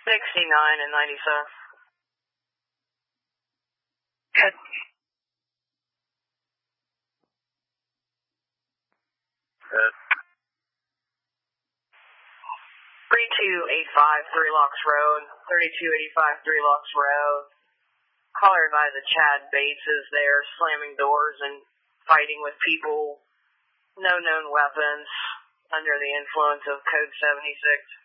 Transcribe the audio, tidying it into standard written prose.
69 and 97. Good. 3285 Three Locks Road. 3285 Three Locks Road. Caller advised that Chad Bates is there slamming doors and fighting with people. No known weapons. Under the influence of Code 76.